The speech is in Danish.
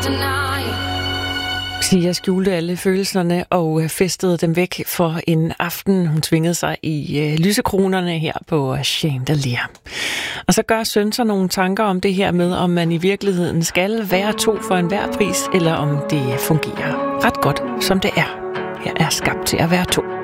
Sia skjulte alle følelserne og festede dem væk for en aften. Hun tvingede sig i lysekronerne her på Chandelier. Og så gør Søn sig nogle tanker om det her med, om man i virkeligheden skal være to for enhver pris, eller om det fungerer ret godt, som det er. Her er skabt til at være to.